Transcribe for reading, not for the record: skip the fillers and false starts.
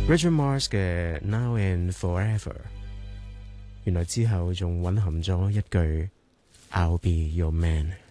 Richard Marx 嘅 Now and Forever， 原來之後仲蘊含咗一句 I'll be your man。